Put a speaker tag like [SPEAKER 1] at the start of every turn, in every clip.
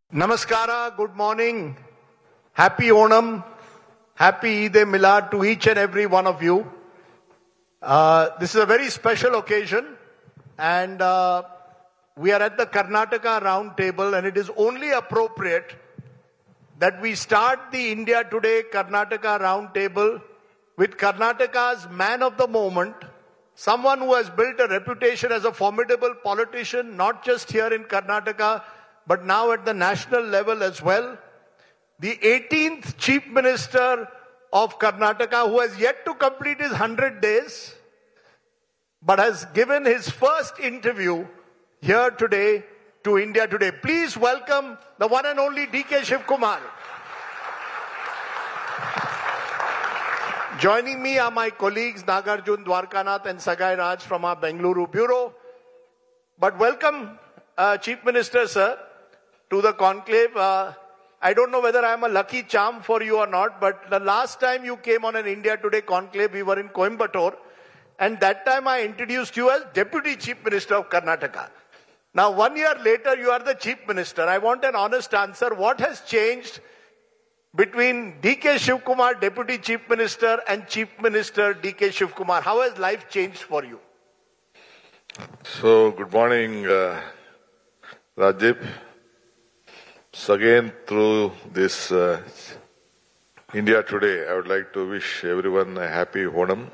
[SPEAKER 1] Namaskara, good morning, happy Onam, happy Eid-e-Milad to each and every one of you. This is a very special occasion and we are at the Karnataka round table, and it is only appropriate that we start the India Today Karnataka round table with Karnataka's man of the moment, someone who has built a reputation as a formidable politician, not just here in Karnataka, but now at the national level as well. The 18th Chief Minister of Karnataka, who has yet to complete his 100 days, but has given his first interview here today to India Today. Please welcome the one and only D.K. Shivkumar. Joining me are my colleagues Nagarjun Dwarkanath and Sagai Raj from our Bengaluru bureau. But welcome, Chief Minister, sir, to the conclave. I don't know whether I am a lucky charm for you or not, but the last time you came on an India Today conclave, we were in Coimbatore, and that time I introduced you as Deputy Chief Minister of Karnataka. Now, 1 year later, you are the Chief Minister. I want an honest answer. What has changed between D.K. Shivkumar, Deputy Chief Minister, and Chief Minister D.K. Shivkumar? How has life changed for you?
[SPEAKER 2] So, good morning, Rajiv. So again, through this India Today, I would like to wish everyone a happy Onam.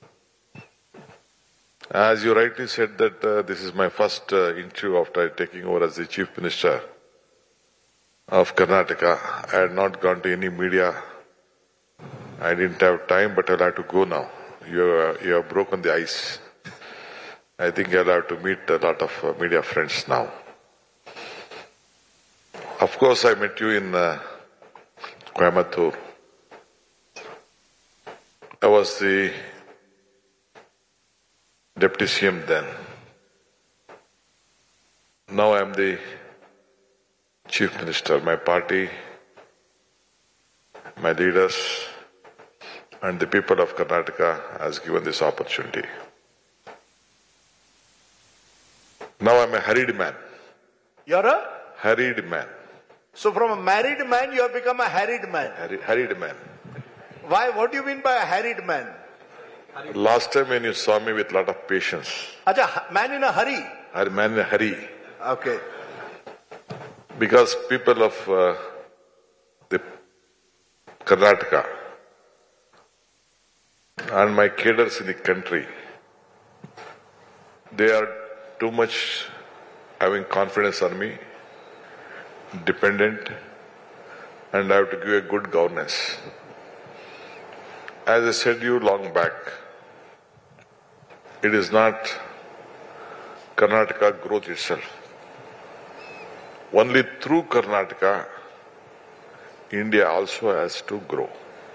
[SPEAKER 2] As you rightly said that this is my first interview after taking over as the Chief Minister of Karnataka. I had not gone to any media. I didn't have time, but I'll have to go now. You have broken the ice. I think I'll have to meet a lot of media friends now. Of course, I met you in Coimbatore. I was the Deputy CM then. Now I am the Chief Minister. My party, my leaders, and the people of Karnataka has given this opportunity. Now I am a harried man.
[SPEAKER 1] You're a?
[SPEAKER 2] Harried man.
[SPEAKER 1] So from a married man, you have become a harried man.
[SPEAKER 2] Harried man.
[SPEAKER 1] Why? What do you mean by a harried man?
[SPEAKER 2] Last time when you saw me with a lot of patience.
[SPEAKER 1] Acha, man in a hurry.
[SPEAKER 2] Man in a hurry.
[SPEAKER 1] Okay.
[SPEAKER 2] Because people of the Karnataka and my cadres in the country, they are too much having confidence on me, dependent, and I have to give a good governance. As I said you long back, it is not Karnataka growth itself. Only through Karnataka, India also has to grow.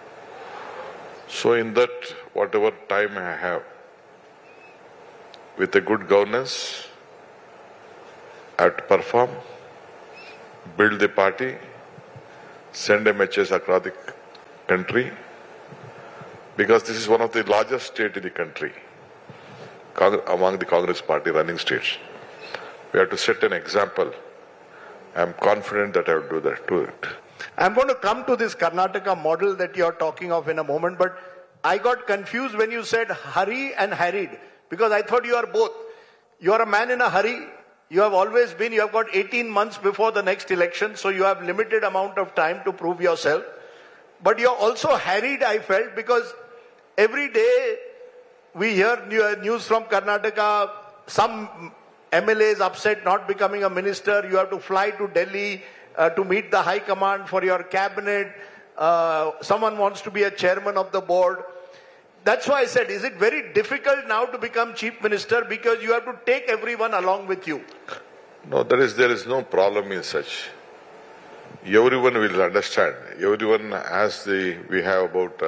[SPEAKER 2] So in that, whatever time I have, with a good governance, I have to perform, build the party, send a message across the country, because this is one of the largest states in the country, among the Congress party running states. We have to set an example. I am confident that I will do that to it.
[SPEAKER 1] I'm going to come to this Karnataka model that you're talking of in a moment, but I got confused when you said hurry and harried, because I thought you are both. You are a man in a hurry. You have always been. You have got 18 months before the next election, so you have limited amount of time to prove yourself. But you're also harried, I felt, because every day we hear news from Karnataka, some MLAs upset not becoming a minister. You have to fly to Delhi to meet the high command for your cabinet. Someone wants to be a chairman of the board. That's why I said, is it very difficult now to become chief minister because you have to take everyone along with you?
[SPEAKER 2] No, there is no problem in such. Everyone will understand. Everyone has we have about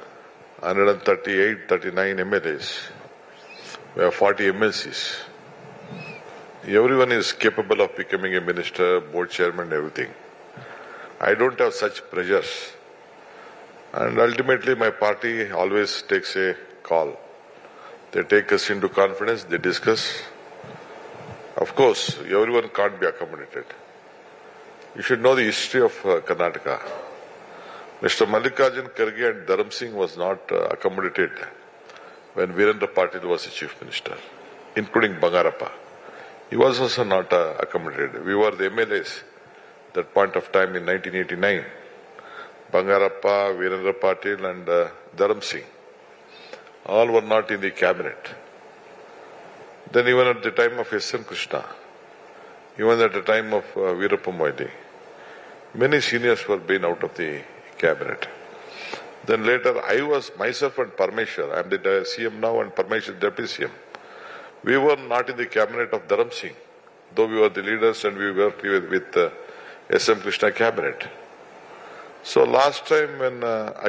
[SPEAKER 2] 138, 39 MLAs. We have 40 MLCs. Everyone is capable of becoming a minister, board chairman, everything. I don't have such pressures. And ultimately my party always takes a call. They take us into confidence, they discuss. Of course, everyone can't be accommodated. You should know the history of Karnataka. Mr. Mallikarjun Kharge and Dharam Singh was not accommodated when Virendra Patil was the chief minister, including Bangarappa. He was also not accommodated. We were the MLAs at that point of time in 1989. Bangarappa, Virendra Patil and Dharam Singh. All were not in the cabinet. Then even at the time of S.N. Krishna, even at the time of Veerappa Moily, many seniors were being out of the cabinet. Then later I was myself and Parmeshwar, I am the CM now and Parmeshwar deputy CM. We were not in the cabinet of Dharam Singh, though we were the leaders and we worked with S.M. Krishna cabinet. So last time when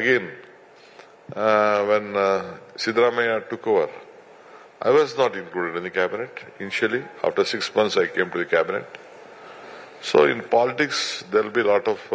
[SPEAKER 2] Siddaramaiah took over, I was not included in the cabinet initially. After 6 months I came to the cabinet. So in politics there will be a lot of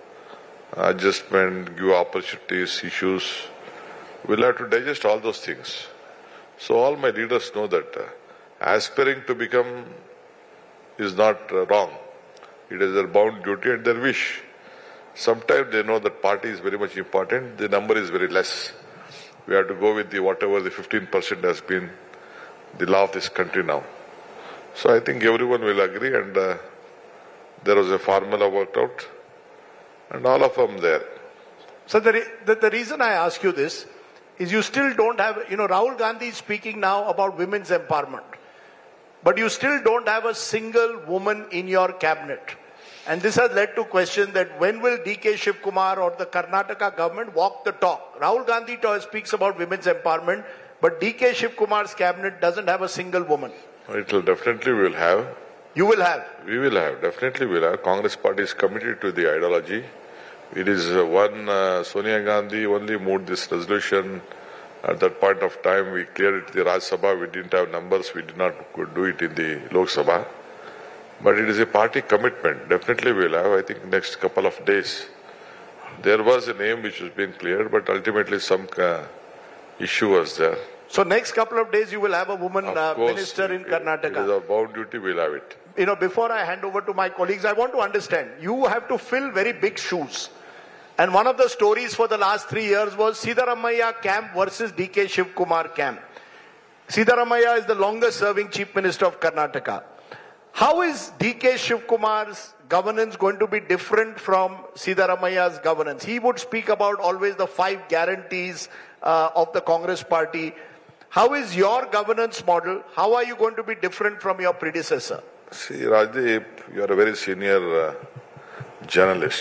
[SPEAKER 2] adjustment, give opportunities, issues. We'll have to digest all those things. So all my leaders know that aspiring to become is not wrong. It is their bound duty and their wish. Sometimes they know that party is very much important, the number is very less. We have to go with whatever the 15% has been the law of this country now. So I think everyone will agree, and there was a formula worked out and all of them there.
[SPEAKER 1] So the reason I ask you this is you still don't have, Rahul Gandhi is speaking now about women's empowerment, but you still don't have a single woman in your cabinet. And this has led to question that when will D.K. Shiv Kumar or the Karnataka government walk the talk? Rahul Gandhi speaks about women's empowerment, but D.K. Shiv Kumar's cabinet doesn't have a single woman.
[SPEAKER 2] It will definitely we will have.
[SPEAKER 1] You will have?
[SPEAKER 2] We will have, definitely we will have. Congress party is committed to the ideology. It is Sonia Gandhi only moved this resolution. At that point of time, we cleared it in the Rajya Sabha. We didn't have numbers. We did not do it in the Lok Sabha. But it is a party commitment. Definitely we will have. I think next couple of days. There was a name which was being cleared, but ultimately some issue was there.
[SPEAKER 1] So next couple of days you will have a woman minister in Karnataka.
[SPEAKER 2] It is our bound duty. We will have it.
[SPEAKER 1] Before I hand over to my colleagues, I want to understand. You have to fill very big shoes. And one of the stories for the last 3 years was Siddaramaiah camp versus D.K. Shiv Kumar camp. Siddaramaiah is the longest serving chief minister of Karnataka. How is D.K. Shiv Kumar's governance going to be different from Siddaramaiah's governance? He would speak about always the 5 guarantees of the Congress party. How is your governance model? How are you going to be different from your predecessor?
[SPEAKER 2] See, Rajdeep, you are a very senior journalist.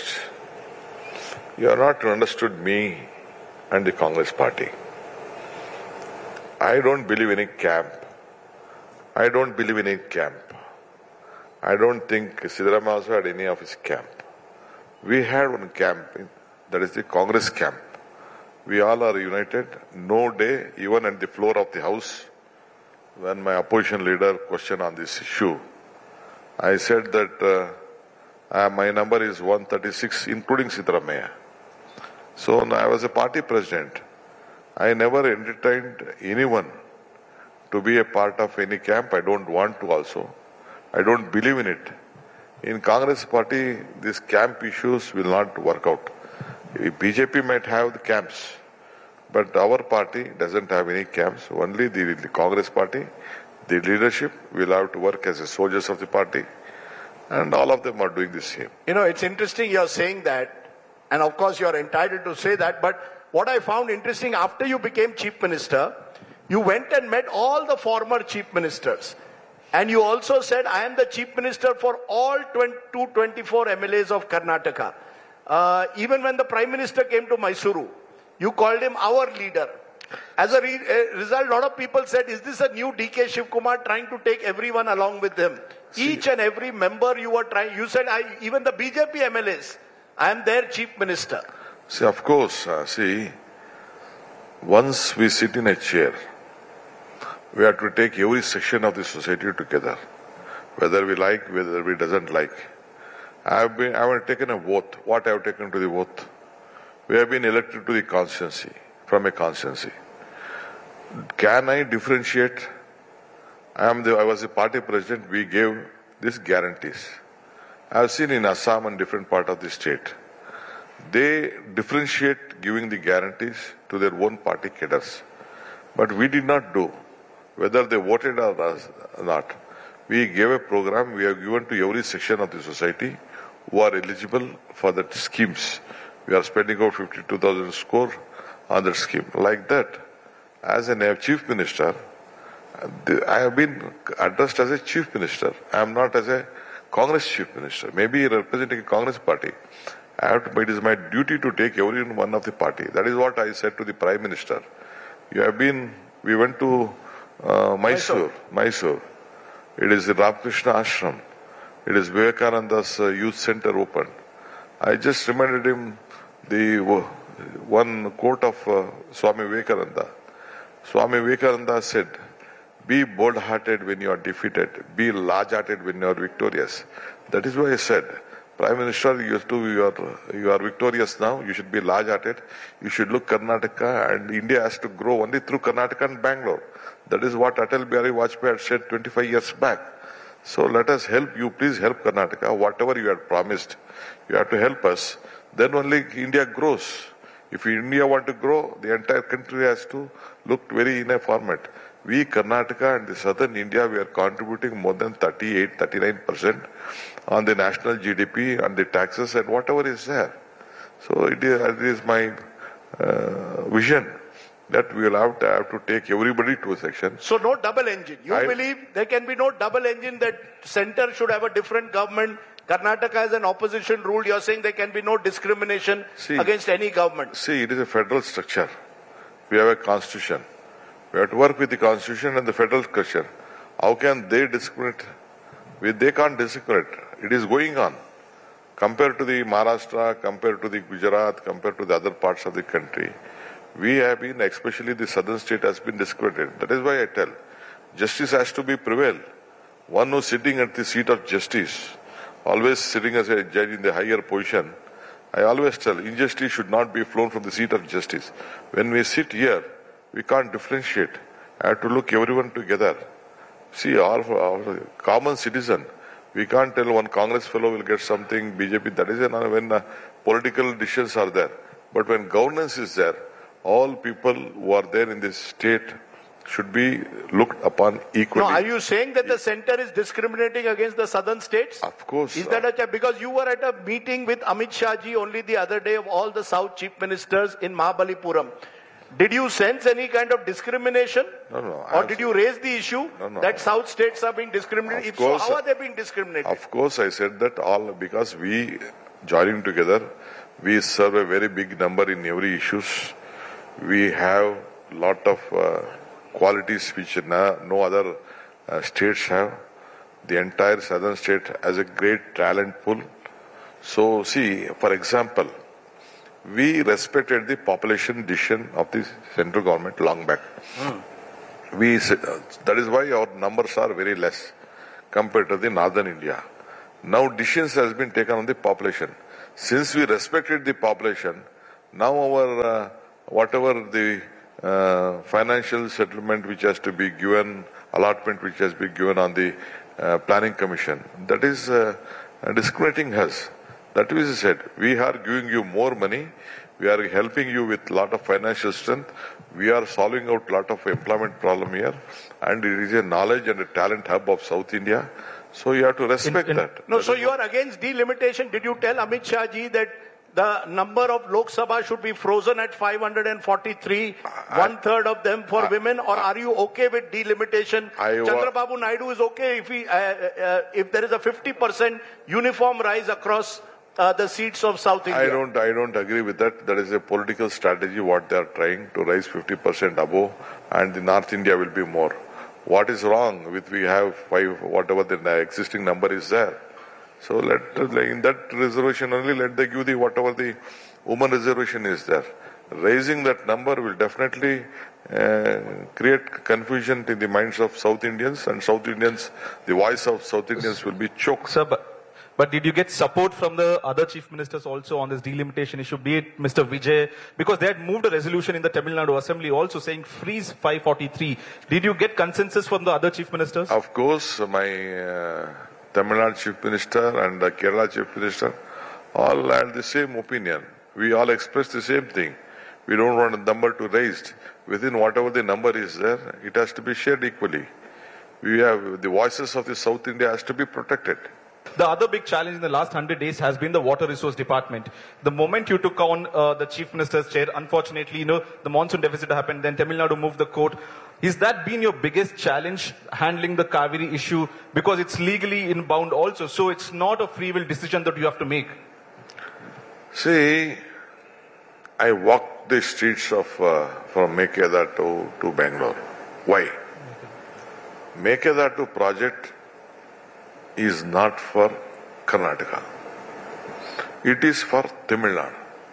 [SPEAKER 2] You have not understood me and the Congress party. I don't believe in a camp. I don't think Siddaramaiah also had any of his camp. We had one camp, that is the Congress camp. We all are united. No day, even at the floor of the House, when my opposition leader questioned on this issue, I said that my number is 136, including Siddaramaiah. So I was a party president. I never entertained anyone to be a part of any camp. I don't want to also. I don't believe in it. In Congress party, these camp issues will not work out. BJP might have the camps, but our party doesn't have any camps. Only the Congress party, the leadership will have to work as soldiers of the party, and all of them are doing the same.
[SPEAKER 1] It's interesting you're saying that, and of course you're entitled to say that, but what I found interesting, after you became chief minister, you went and met all the former chief ministers. And you also said, I am the chief minister for all 224 MLAs of Karnataka. Even when the prime minister came to Mysuru, you called him our leader. As a result, a lot of people said, is this a new D.K. Shiv Kumar trying to take everyone along with him? Each and every member you were trying, you said, even the BJP MLAs, I am their chief minister.
[SPEAKER 2] See, of course, once we sit in a chair, we have to take every section of the society together, whether we like, whether we doesn't like. I have taken a vote. What I have taken to the vote? We have been elected to the constituency, from a constituency. Can I differentiate? I was a party president. We gave these guarantees. I've seen in Assam and different part of the state, they differentiate giving the guarantees to their own party cadres. But we did not do, whether they voted or not. We gave a program we have given to every section of the society who are eligible for that schemes. We are spending over 52,000 crore on that scheme. Like that, as a chief minister, I have been addressed as a chief minister. I am not as a Congress chief minister. Maybe representing a Congress party. It is my duty to take every one of the party. That is what I said to the Prime Minister. We went to Mysore. It is the Ramakrishna Ashram. It is Vivekananda's youth center open. I just reminded him the one quote of Swami Vivekananda. Swami Vivekananda said, "Be bold-hearted when you are defeated. Be large-hearted when you are victorious." That is why I said, Prime Minister, you are victorious now. You should be large-hearted. You should look Karnataka, and India has to grow only through Karnataka and Bangalore. That is what Atal Bihari Vajpayee had said 25 years back. So let us help you. Please help Karnataka. Whatever you had promised, you have to help us. Then only India grows. If India want to grow, the entire country has to look very in a format. We, Karnataka and the southern India, we are contributing more than 39% on the national GDP and the taxes and whatever is there. So it is my vision that we will have to take everybody to a section.
[SPEAKER 1] So no double engine. You believe there can be no double engine, that center should have a different government. Karnataka has an opposition rule. You're saying there can be no discrimination against any government.
[SPEAKER 2] See, it is a federal structure. We have a constitution. We have to work with the constitution and the federal structure. How can they discriminate? They can't discriminate. It is going on. Compared to the Maharashtra, compared to the Gujarat, compared to the other parts of the country, we have been, especially the southern state, has been discriminated. That is why I tell, justice has to be prevailed. One who is sitting at the seat of justice, always sitting as a judge in the higher position, I always tell, injustice should not be flown from the seat of justice. When we sit here, we can't differentiate. I have to look everyone together. See, our common citizen, we can't tell one Congress fellow will get something, BJP, that is when political decisions are there. But when governance is there, all people who are there in this state should be looked upon equally.
[SPEAKER 1] No, are you saying that the center is discriminating against the southern states?
[SPEAKER 2] Of course.
[SPEAKER 1] Is that because you were at a meeting with Amit Shah ji only the other day of all the South chief ministers in Mahabalipuram. Did you sense any kind of discrimination?
[SPEAKER 2] No.
[SPEAKER 1] Or did you raise the issue that South states are being discriminated? If so, how are they being discriminated?
[SPEAKER 2] Of course, I said that all because we joining together, we serve a very big number in every issues. We have lot of qualities which no other states have. The entire southern state has a great talent pool. So see, for example, we respected the population decision of the central government long back. That is why our numbers are very less compared to the northern India. Now decisions has been taken on the population. Since we respected the population, now our whatever the financial settlement which has to be given, allotment which has been given on the planning commission, that is discriminating us. That is said, we are giving you more money, we are helping you with lot of financial strength, we are solving out lot of employment problem here, and it is a knowledge and a talent hub of South India. So you have to respect that.
[SPEAKER 1] No, so you are against delimitation. Did you tell Amit Shah ji that the number of Lok Sabha should be frozen at 543, one-third of them for women, or are you okay with delimitation? Chandrababu Naidu is okay if there is a 50% uniform rise across the seats of South India.
[SPEAKER 2] I don't agree with that. That is a political strategy what they are trying to rise 50% above, and the North India will be more. What is wrong with we have 5, whatever the existing number is there? So in that reservation only, let they give the whatever the woman reservation is there. Raising that number will definitely create confusion in the minds of South Indians, and South Indians, the voice of South Indians will be choked.
[SPEAKER 3] Sir, but did you get support from the other chief ministers also on this delimitation issue, be it Mr. Vijay? Because they had moved a resolution in the Tamil Nadu Assembly also saying freeze 543. Did you get consensus from the other chief ministers?
[SPEAKER 2] Of course, my Tamil Nadu Chief Minister and the Kerala Chief Minister all had the same opinion. We all expressed the same thing. We don't want a number to raised. Within whatever the number is there, it has to be shared equally. We have the voices of the South India has to be protected.
[SPEAKER 3] The other big challenge in the last 100 days has been the Water Resource Department. The moment you took on the Chief Minister's chair, unfortunately, the monsoon deficit happened, then Tamil Nadu moved the court. Is that been your biggest challenge, handling the Kaveri issue? Because it's legally inbound also, so it's not a free will decision that you have to make.
[SPEAKER 2] See, I walked the streets of from Mekedatu to Bangalore. Why? Mekedatu project is not for Karnataka. It is for Tamil Nadu.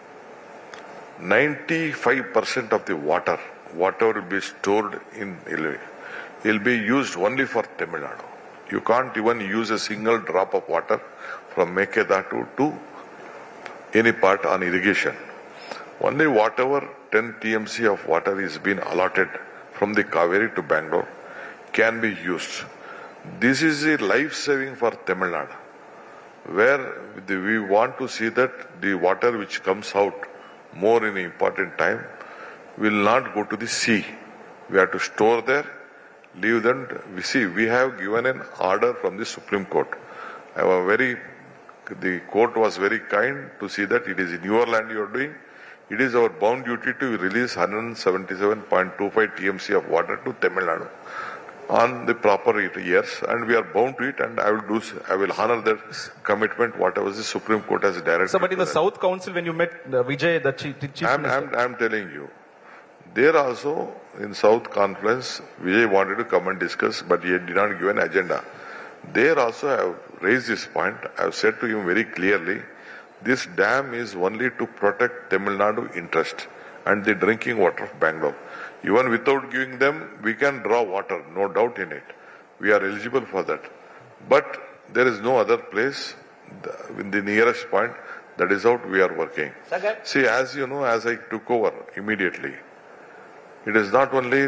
[SPEAKER 2] 95% of the water, whatever will be stored in Ilve, will be used only for Tamil Nadu. You can't even use a single drop of water from Mekedatu to any part on irrigation. Only whatever 10 TMC of water is being allotted from the Kaveri to Bangalore can be used. This is a life-saving for Tamil Nadu, where we want to see that the water which comes out more in important time will not go to the sea. We have to store there, leave them. We have given an order from the Supreme Court. The court was very kind to see that it is in your land you are doing. It is our bound duty to release 177.25 TMC of water to Tamil Nadu on the proper years, and we are bound to it, and I will honor that commitment, whatever the Supreme Court has directed.
[SPEAKER 3] So, but in the South Council, when you met Vijay, the Chief Minister...
[SPEAKER 2] I'm telling you, there also, in South Conference, Vijay wanted to come and discuss, but he did not give an agenda. There also I have raised this point. I have said to him very clearly, this dam is only to protect Tamil Nadu interest and the drinking water of Bangalore. Even without giving them, we can draw water, no doubt in it. We are eligible for that. But there is no other place in the nearest point. That is how we are working.
[SPEAKER 1] Okay.
[SPEAKER 2] See, as you know, as I took over immediately, it is not only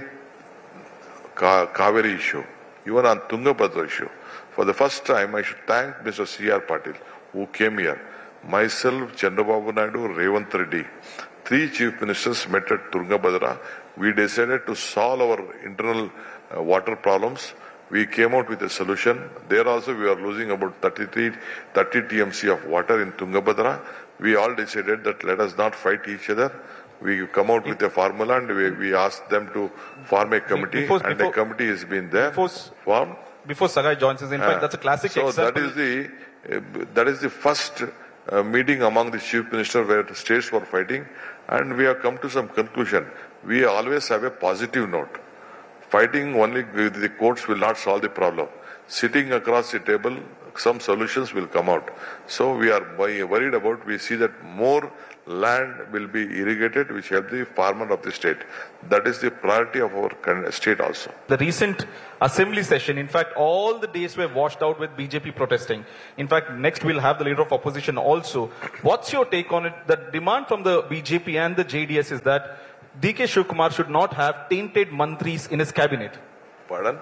[SPEAKER 2] Kaveri issue, even on Tungabhadra issue. For the first time, I should thank Mr. C.R. Patil, who came here. Myself, Chandrababu Naidu, Revant Reddy, 3 chief ministers met at Tungabhadra. We decided to solve our internal water problems. We came out with a solution. There also we are losing about 30 TMC of water in Tungabhadra. We all decided that let us not fight each other. We come out with a formula and we asked them to form a committee, and a committee has been there formed.
[SPEAKER 3] Before Sagai joins us, in fact, that's a classic example.
[SPEAKER 2] So that is the first meeting among the chief minister where the states were fighting, and we have come to some conclusion. We always have a positive note. Fighting only with the courts will not solve the problem. Sitting across the table, some solutions will come out. So we are worried about, we see that more land will be irrigated, which help the farmer of the state. That is the priority of our state also.
[SPEAKER 3] The recent assembly session, in fact, all the days were washed out with BJP protesting. In fact, next we'll have the leader of opposition also. What's your take on it? The demand from the BJP and the JDS is that DK Shivkumar should not have tainted mantris in his cabinet.
[SPEAKER 2] Pardon?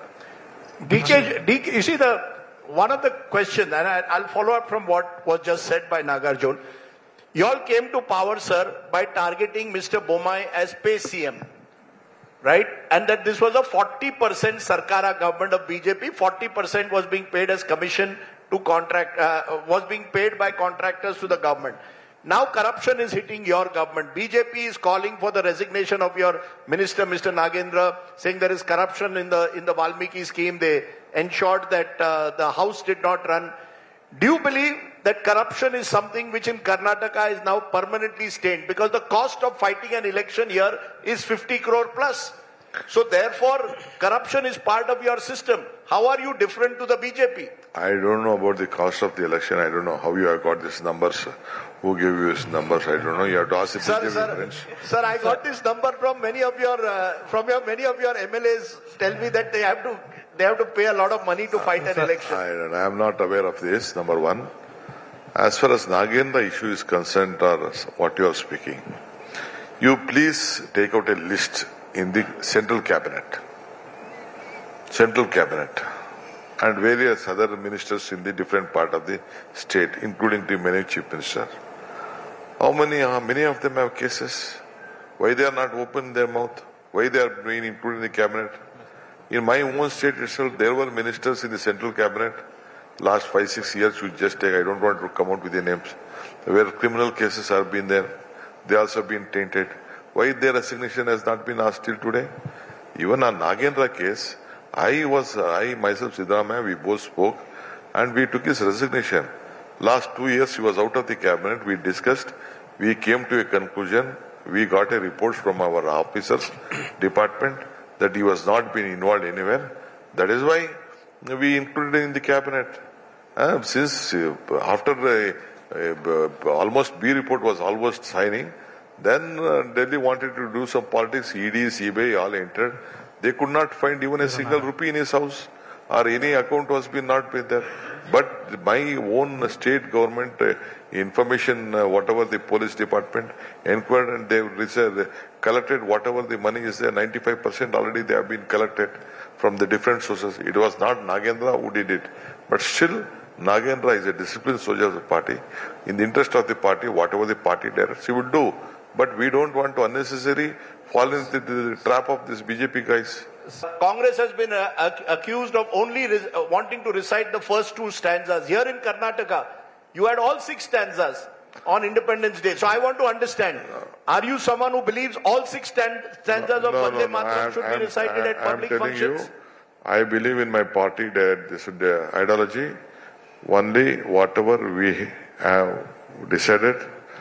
[SPEAKER 1] DK, you see, one of the questions, and I'll follow up from what was just said by Nagarjun. You all came to power, sir, by targeting Mr. Bommai as pay CM, right? And that this was a 40% Sarkara government of BJP, 40% was being paid as commission to was being paid by contractors to the government. Now corruption is hitting your government. BJP is calling for the resignation of your minister, Mr. Nagendra, saying there is corruption in the Valmiki scheme. They ensured that the house did not run. Do you believe that corruption is something which in Karnataka is now permanently stained? Because the cost of fighting an election here is 50 crore plus. So therefore, corruption is part of your system. How are you different to the BJP?
[SPEAKER 2] I don't know about the cost of the election. I don't know how you have got these numbers. Who gave you these numbers? I don't know. You have to ask the BJP friends.
[SPEAKER 1] Sir, I got this number from many of your MLAs. Tell me that they have to pay a lot of money to fight an election.
[SPEAKER 2] I am not aware of this. Number one, as far as Nagendra issue is concerned, or what you are speaking, you please take out a list in the central cabinet. Central cabinet. and various other ministers in the different part of the state, including the many chief ministers. Many of them have cases? Why they are not open their mouth? Why they are being included in the cabinet? In my own state itself, there were ministers in the central cabinet last 5-6 years. You just take, I don't want to come out with the names, where criminal cases have been there. They also been tainted. Why their resignation has not been asked till today? Even on Nagendra case, I myself, Siddaramaiah, we both spoke and we took his resignation. Last 2 years he was out of the cabinet. We discussed. We came to a conclusion. We got a report from our officers department that he was not being involved anywhere. That is why we included in the cabinet. Since after almost B report was almost signing, then Delhi wanted to do some politics. ED, CBI all entered. They could not find even a single rupee in his house or any account was not been there. But my own state government information, whatever the police department inquired, and they collected whatever the money is there, 95% already they have been collected from the different sources. It was not Nagendra who did it. But still, Nagendra is a disciplined soldier of the party. In the interest of the party, whatever the party directs, he will do. But we don't want to unnecessarily fall into the trap of these BJP guys.
[SPEAKER 1] Congress has been accused of only wanting to recite the first 2 stanzas. Here in Karnataka, you had all 6 stanzas on Independence Day. So I want to understand, are you someone who believes all 6 stanzas of Vande Mataram should be recited at public functions?
[SPEAKER 2] I believe in my party that this is the ideology. Only whatever we have decided,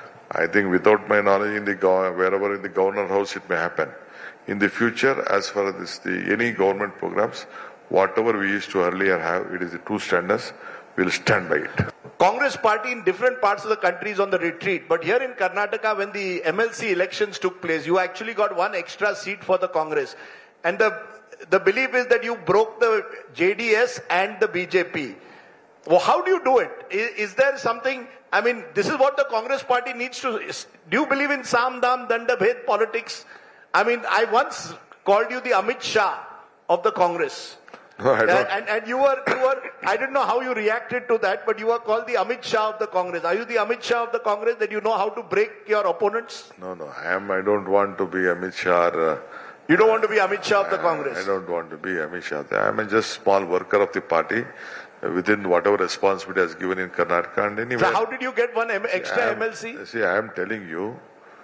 [SPEAKER 2] I think without my knowledge wherever in the governor house it may happen. In the future, as far as any government programs, whatever we used to earlier have, it is the 2 standards, we'll stand by it.
[SPEAKER 1] Congress party in different parts of the country is on the retreat. But here in Karnataka, when the MLC elections took place, you actually got 1 extra seat for the Congress. And the belief is that you broke the JDS and the BJP. Well, how do you do it? Is there something, I mean, this is what the Congress party needs to, do you believe in Sam Dam Danda Bhed politics? I mean, I once called you the Amit Shah of the Congress.
[SPEAKER 2] No, I don't.
[SPEAKER 1] And you were, I don't know how you reacted to that, but you were called the Amit Shah of the Congress. Are you the Amit Shah of the Congress, that you know how to break your opponents?
[SPEAKER 2] No, I don't want to be Amit Shah.
[SPEAKER 1] You don't want to be Amit Shah of the Congress?
[SPEAKER 2] I don't want to be Amit Shah. I am just small worker of the party within whatever responsibility has given in Karnataka. And anyway,
[SPEAKER 1] so how did you get 1 extra MLC?
[SPEAKER 2] See, I am telling you,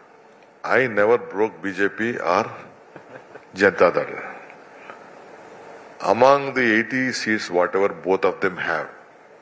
[SPEAKER 2] I never broke BJP or Janata Dal. Among the 80 seats, whatever both of them have,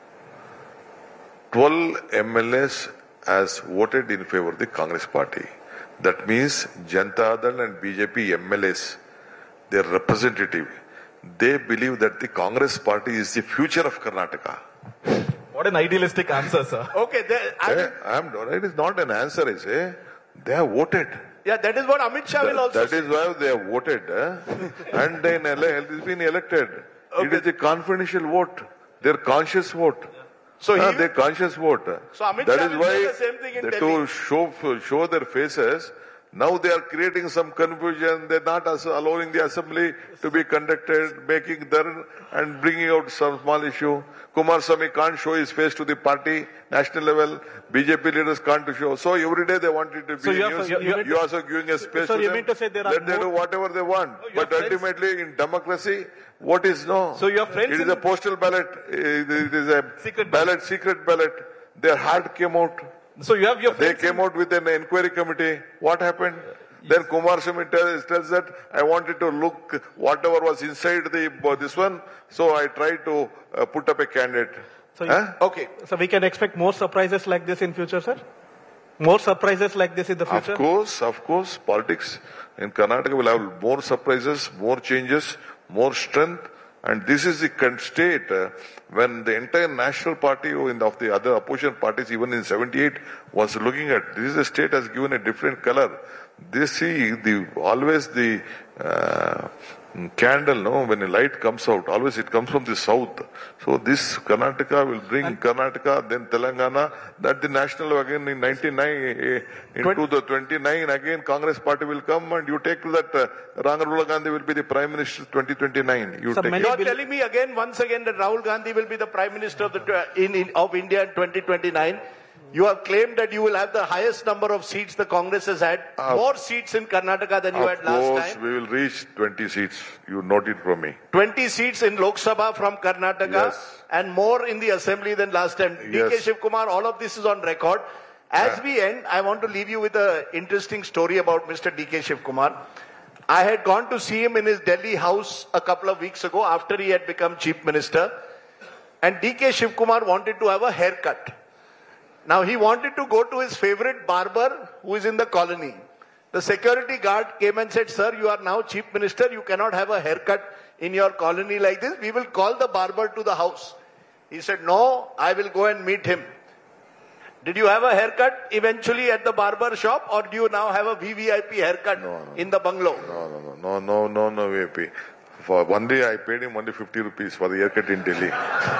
[SPEAKER 2] 12 MLAs has voted in favor of the Congress party. That means Janata Dal and BJP MLAs, their representative, they believe that the Congress party is the future of Karnataka.
[SPEAKER 3] What an idealistic answer, sir.
[SPEAKER 1] Okay,
[SPEAKER 2] it is not an answer, I say. They have voted.
[SPEAKER 1] Yeah, that is what Amit Shah will also
[SPEAKER 2] That is why they have voted. And then it has been elected. Okay. It is a confidential vote. Their conscious vote.
[SPEAKER 1] So
[SPEAKER 2] their conscious vote.
[SPEAKER 1] So Amit Shah will do the same thing in Delhi.
[SPEAKER 2] To show their faces, now they are creating some confusion. They are not allowing the assembly to be conducted, making there and bringing out some small issue. Kumaraswamy can't show his face to the party, national level. BJP leaders can't show. So every day they want it to be
[SPEAKER 3] so
[SPEAKER 2] news. You are also giving a space to them.
[SPEAKER 3] Mean to say there
[SPEAKER 2] Let them do whatever they want. But ultimately in democracy, what is no?
[SPEAKER 3] So your friends
[SPEAKER 2] it is a postal ballot. It is a secret ballot. Their heart came out.
[SPEAKER 3] So you have your
[SPEAKER 2] They came out with an inquiry committee. What happened? Then Kumaraswamy tells that I wanted to look whatever was inside this one, so I tried to put up a candidate.
[SPEAKER 4] So
[SPEAKER 1] okay.
[SPEAKER 4] So we can expect more surprises like this in future, sir? More surprises like this in the future?
[SPEAKER 2] Of course. Politics in Karnataka will have more surprises, more changes, more strength. And this is the state when the entire national party of the other opposition parties, even in 78, was looking at. This is the state has given a different color. They see always the candle, no, when a light comes out, always it comes from the south. So this Karnataka will bring Karnataka, then Telangana, that the national again in 99, into the 29, again Congress party will come and you take to that Rahul Gandhi will be the Prime Minister 2029. You
[SPEAKER 4] Sir,
[SPEAKER 2] take
[SPEAKER 4] many
[SPEAKER 1] You are telling me once again that Rahul Gandhi will be the Prime Minister of of India in 2029. You have claimed that you will have the highest number of seats the Congress has had, more seats in Karnataka than you had last
[SPEAKER 2] Of course,
[SPEAKER 1] time.
[SPEAKER 2] we will reach 20 seats. You note it from me.
[SPEAKER 1] 20 seats in Lok Sabha from Karnataka,
[SPEAKER 2] Yes.
[SPEAKER 1] and more in the assembly than last time.
[SPEAKER 2] Yes.
[SPEAKER 1] DK Shiv Kumar, all of this is on record. As we end, I want to leave you with an interesting story about Mr. DK Shiv Kumar. I had gone to see him in his Delhi house a couple of weeks ago after he had become Chief Minister, and DK Shiv Kumar wanted to have a haircut. Now he wanted to go to his favorite barber who is in the colony. The security guard came and said, "Sir, you are now Chief Minister. You cannot have a haircut in your colony like this. We will call the barber to the house." He said, "No, I will go and meet him." Did you have a haircut eventually at the barber shop, or do you now have a VVIP haircut in the bungalow?
[SPEAKER 2] No, VP. For one day I paid him only 50 rupees for the haircut in Delhi.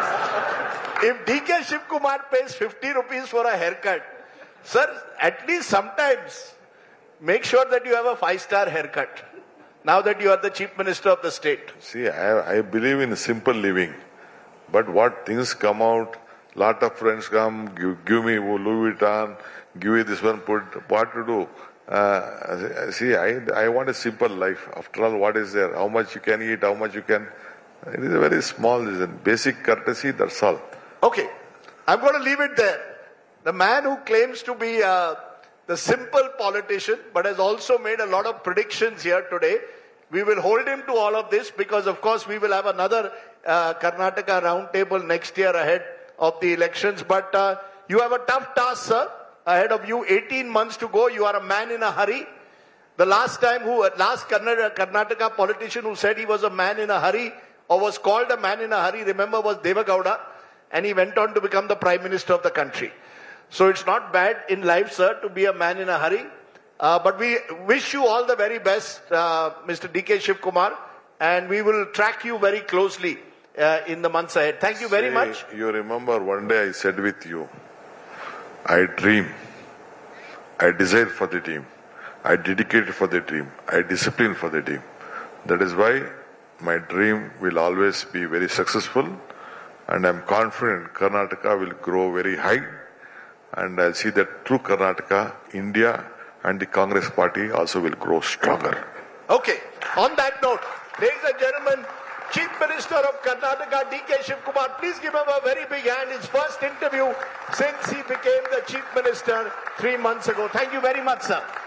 [SPEAKER 1] If DK Shiv Kumar pays 50 rupees for a haircut, sir, at least sometimes make sure that you have a 5-star haircut. Now that you are the Chief Minister of the state.
[SPEAKER 2] See, I believe in simple living. But what things come out, lot of friends come, give me Louis Vuitton, give me this one, put what to do. See, I want a simple life. After all, what is there? How much you can eat, how much you can. It is a very small, it is a basic courtesy, that's all.
[SPEAKER 1] Okay, I'm going to leave it there. The man who claims to be the simple politician, but has also made a lot of predictions here today. We will hold him to all of this because, of course, we will have another Karnataka roundtable next year ahead of the elections. But you have a tough task, sir, ahead of you. 18 months to go. You are a man in a hurry. The last Karnataka politician who said he was a man in a hurry or was called a man in a hurry, remember, was Devagowda. And he went on to become the Prime Minister of the country. So it's not bad in life, sir, to be a man in a hurry. But we wish you all the very best, Mr. DK Shiv Kumar. And we will track you very closely in the months ahead. Thank you very much.
[SPEAKER 2] You remember one day I said with you, I dream, I desire for the team, I dedicate for the team, I discipline for the team. That is why my dream will always be very successful. And I'm confident Karnataka will grow very high. And I'll see that through Karnataka, India and the Congress party also will grow stronger.
[SPEAKER 1] Okay. On that note, ladies and gentlemen, Chief Minister of Karnataka, DK Shiv Kumar, please give him a very big hand. His first interview since he became the Chief Minister 3 months ago. Thank you very much, sir.